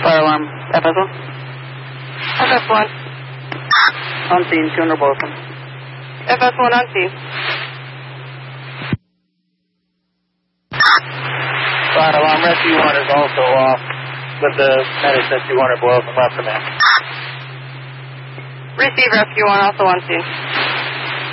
Fire alarm, FS1? FS1. On scene, 200 Wilson. FS1 on scene. Fire alarm, rescue 1 is also off with the medics at 200 Wilson, left command. Receive rescue 1, also on scene.